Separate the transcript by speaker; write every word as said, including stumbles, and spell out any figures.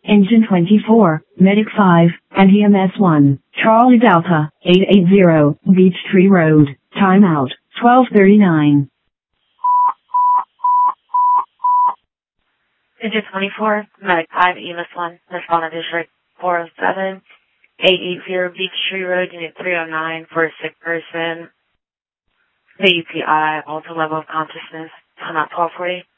Speaker 1: Engine twenty-four, Medic five, and E M S one, Charlie Delta, eight eight zero, Beech Tree Road, timeout, twelve thirty-nine.
Speaker 2: Engine twenty-four, Medic five, E M S one, respond to District four oh seven, eight eight zero Beech Tree Road, Unit three oh nine for a sick person. The U P I, altered level of consciousness, timeout twelve forty.